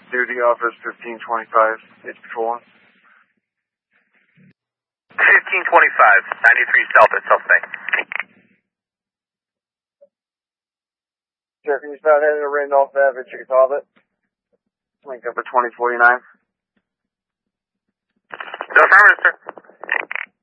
duty, office 1525, H patrol 1. 1525, 93 South at South Bay. Sir, can you start heading to Randolph Ave at Chickasaw? Link up for 2049. No, affirmative, sir.